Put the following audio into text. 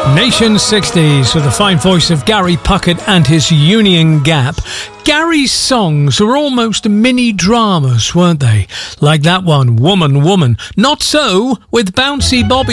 Nation 60s with the fine voice of Gary Puckett and his Union Gap. Gary's songs were almost mini dramas, weren't they? Like that one, Woman, Woman. Not so with Bouncy Bobby.